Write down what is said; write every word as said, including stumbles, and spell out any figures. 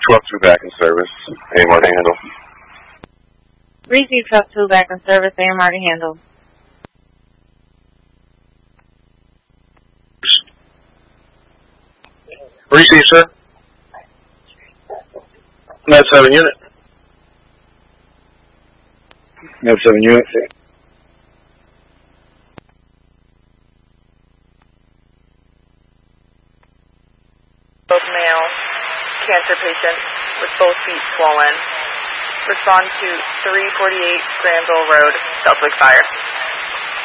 Truck two back in service. A M R to handle. Receive truck two back in service. A M R to handle. Receive, sir. Med seven unit. Med seven unit. Both male cancer patient with both feet swollen. Respond to three forty-eight Granville Road, Southwick Fire.